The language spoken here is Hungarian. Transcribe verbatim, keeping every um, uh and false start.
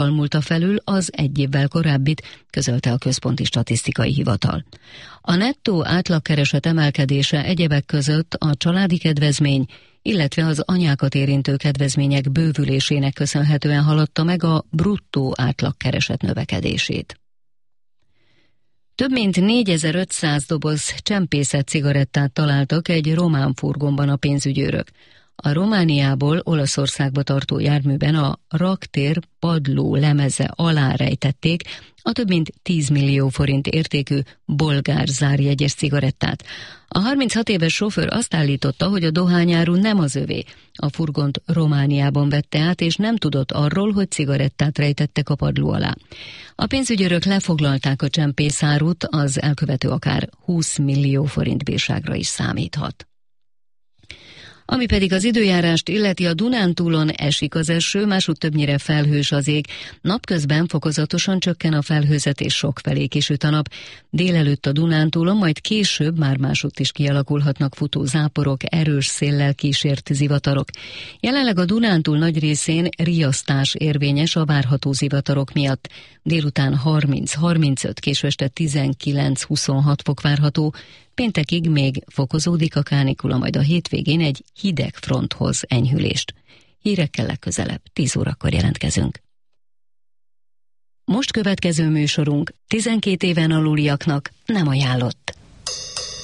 múlta felül az egy évvel korábbit, közölte a Központi Statisztikai Hivatal. A nettó átlagkereset emelkedése egyebek között a családi kedvezmény, illetve az anyákat érintő kedvezmények bővülésének köszönhetően haladta meg a bruttó átlagkereset növekedését. Több mint négyezer-ötszáz doboz csempészett cigarettát találtak egy román furgonban a pénzügyőrök. A Romániából Olaszországba tartó járműben a raktér padló lemeze alá rejtették a több mint tíz millió forint értékű bolgár zárjegyes cigarettát. A harminchat éves sofőr azt állította, hogy a dohányáru nem az övé. A furgont Romániában vette át, és nem tudott arról, hogy cigarettát rejtettek a padló alá. A pénzügyőrök lefoglalták a csempészárut, az elkövető akár húsz millió forint bírságra is számíthat. Ami pedig az időjárást illeti, a Dunántúlon esik az eső, másútt többnyire felhős az ég. Napközben fokozatosan csökken a felhőzet és sokfelé kisüt a nap. Délelőtt a Dunántúlon, majd később már másútt is kialakulhatnak futó záporok, erős széllel kísért zivatarok. Jelenleg a Dunántúl nagy részén riasztás érvényes a várható zivatarok miatt. Délután harminc-harmincöt, késő este tizenkilenc-huszonhat fok várható. Péntekig még fokozódik a kánikula, majd a hétvégén egy hideg fronthoz enyhülést. Hírekkel legközelebb, tíz órakor jelentkezünk. Most következő műsorunk tizenkét éven aluliaknak nem ajánlott.